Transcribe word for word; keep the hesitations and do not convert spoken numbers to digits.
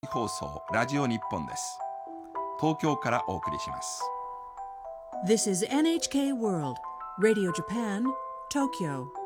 放送ラジオ日本です。東京からお送りします。 This is エヌエイチケー World Radio Japan, Tokyo